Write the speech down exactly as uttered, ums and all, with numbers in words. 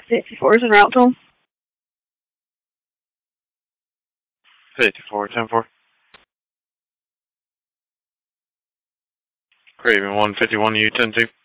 fifty-four is en route to him. fifty-four, ten four. Craven one fifty-one, U ten two.